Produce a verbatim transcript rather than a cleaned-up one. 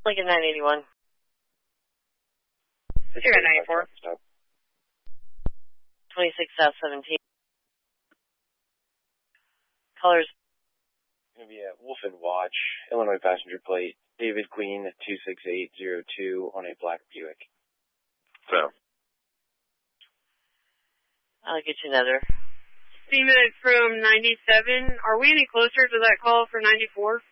Lincoln nine eighty-one. Zero nine four. twenty-six South seventeen. Colors. Going to be a Wolf and Watch, Illinois passenger plate, David Queen two six eight zero two on a black Buick. So. I'll get you another. Steamboat from ninety-seven. Are we any closer to that call for ninety-four?